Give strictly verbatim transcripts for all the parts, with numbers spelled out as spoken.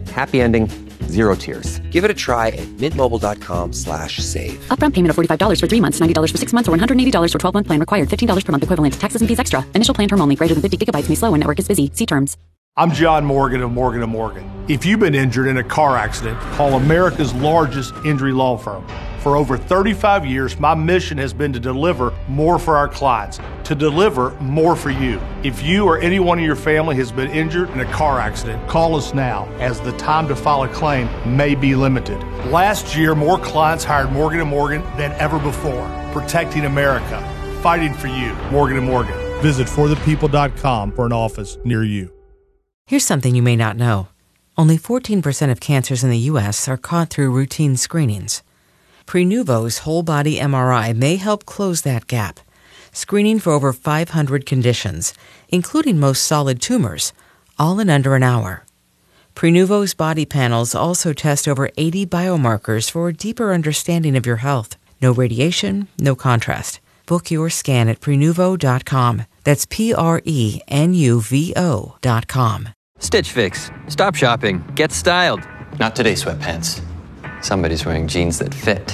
Happy ending, zero tears. Give it a try at mintmobile.com slash save. Upfront payment of forty-five dollars for three months, ninety dollars for six months, or one hundred eighty dollars for twelve-month plan required. fifteen dollars per month equivalent. Taxes and fees extra. Initial plan term only. Greater than fifty gigabytes may slow when network is busy. See terms. I'm John Morgan of Morgan and Morgan. If you've been injured in a car accident, call America's largest injury law firm. For over thirty-five years, my mission has been to deliver more for our clients, to deliver more for you. If you or anyone in your family has been injured in a car accident, call us now, as the time to file a claim may be limited. Last year, more clients hired Morgan and Morgan than ever before, protecting America, fighting for you. Morgan and Morgan. Visit for the people dot com for an office near you. Here's something you may not know. Only fourteen percent of cancers in the U S are caught through routine screenings. Prenuvo's whole-body M R I may help close that gap, screening for over five hundred conditions, including most solid tumors, all in under an hour. Prenuvo's body panels also test over eighty biomarkers for a deeper understanding of your health. No radiation, no contrast. Book your scan at Prenuvo dot com. That's P R E N U V O dot com. Stitch Fix. Stop shopping. Get styled. Not today, sweatpants. Somebody's wearing jeans that fit.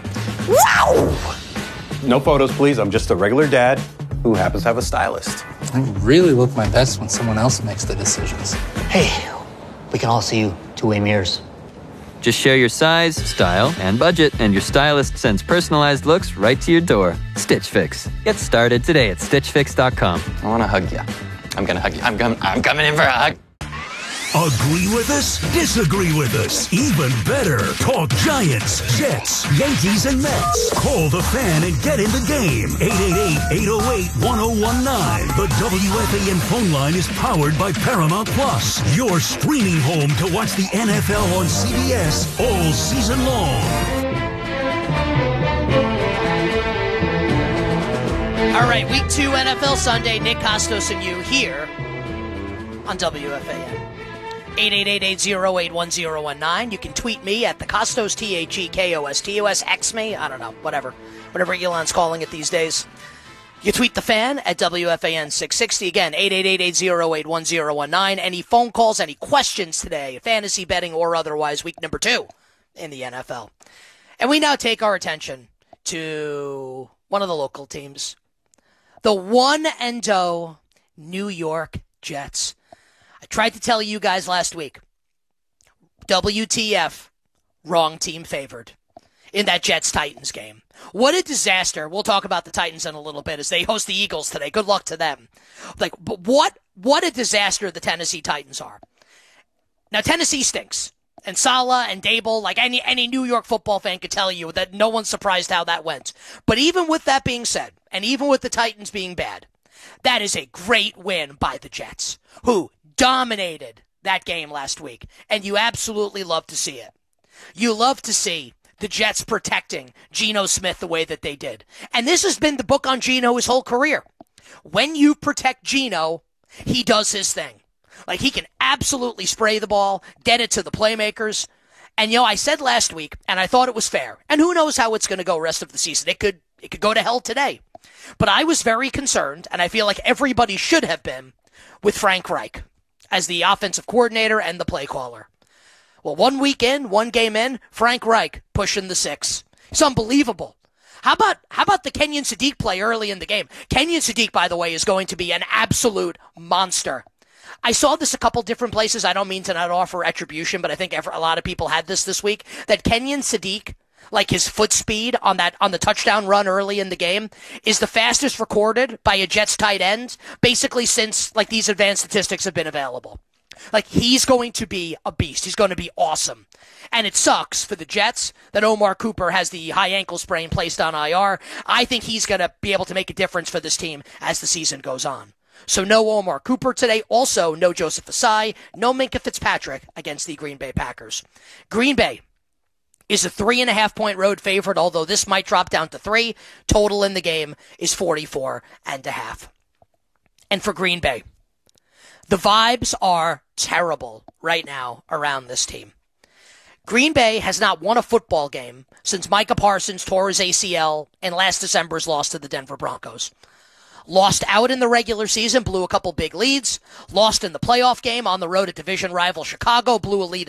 Wow! No photos, please. I'm just a regular dad who happens to have a stylist. I really look my best when someone else makes the decisions. Hey, we can all see you two-way mirrors. Just share your size, style, and budget, and your stylist sends personalized looks right to your door. Stitch Fix. Get started today at stitch fix dot com. I want to hug you. I'm going to hug you. I'm, com- I'm coming in for a hug. Agree with us? Disagree with us? Even better, talk Giants, Jets, Yankees, and Mets. Call the Fan and get in the game. eight eight eight, eight oh eight, one oh one nine. The W F A N phone line is powered by Paramount Plus, your streaming home to watch the N F L on C B S all season long. All right, week two N F L Sunday. Nick Kostos and you here on W F A N. eight eight eight, eight oh eight, one oh one nine. You can tweet me at the Kostos, T H E K O S T O S. X me. I don't know. Whatever. Whatever Elon's calling it these days. You tweet the Fan at W F A N six sixty. Again, eight eight eight, eight oh eight, one oh one nine. Any phone calls, any questions today, fantasy betting or otherwise, week number two in the N F L. And we now take our attention to one of the local teams. The one and oh New York Jets. I tried to tell you guys last week, W T F, wrong team favored in that Jets-Titans game. What a disaster. We'll talk about the Titans in a little bit as they host the Eagles today. Good luck to them. Like, but what, what a disaster the Tennessee Titans are. Now, Tennessee stinks. And Saleh and Dable, like any, any New York football fan could tell you that no one's surprised how that went. But even with that being said, and even with the Titans being bad, that is a great win by the Jets, who dominated that game last week, and you absolutely love to see it. You love to see the Jets protecting Geno Smith the way that they did. And this has been the book on Geno his whole career. When you protect Geno, he does his thing. Like, he can absolutely spray the ball, get it to the playmakers. And, you know, I said last week, and I thought it was fair, and who knows how it's going to go rest of the season. It could, it could go to hell today. But I was very concerned, and I feel like everybody should have been, with Frank Reich as the offensive coordinator and the play caller. Well, one week in, one game in, Frank Reich pushing the six. It's unbelievable. How about how about the Kenyon Sadiq play early in the game? Kenyon Sadiq, by the way, is going to be an absolute monster. I saw this a couple different places. I don't mean to not offer attribution, but I think a lot of people had this this week, that Kenyon Sadiq, like his foot speed on that on the touchdown run early in the game, is the fastest recorded by a Jets tight end, basically since like these advanced statistics have been available. Like, he's going to be a beast. He's going to be awesome. And it sucks for the Jets that Omar Cooper has the high ankle sprain placed on I R. I think he's going to be able to make a difference for this team as the season goes on. So no Omar Cooper today. Also, no Joseph Asai, no Minkah Fitzpatrick against the Green Bay Packers. Green Bay is a three and a half point road favorite, although this might drop down to three. Total in the game is forty-four and a half. And for Green Bay, the vibes are terrible right now around this team. Green Bay has not won a football game since Micah Parsons tore his A C L in last December's loss to the Denver Broncos. Lost out in the regular season, blew a couple big leads. Lost in the playoff game on the road at division rival Chicago, blew a lead